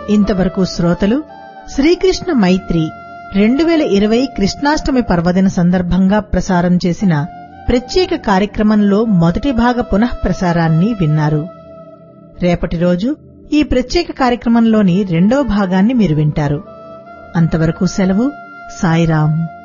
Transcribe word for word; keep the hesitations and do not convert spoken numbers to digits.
ఇంతవరకు శ్రోతలు శ్రీకృష్ణ మైత్రి రెండు వేల ఇరవై కృష్ణాష్టమి పర్వదిన సందర్భంగా ప్రసారం చేసిన ప్రత్యేక కార్యక్రమంలో మొదటి భాగ పునః ప్రసారాన్ని విన్నారు. రేపటి రోజు ఈ ప్రత్యేక కార్యక్రమంలోని రెండో భాగాన్ని మీరు వింటారు. అంతవరకు సెలవు. సాయిరాం.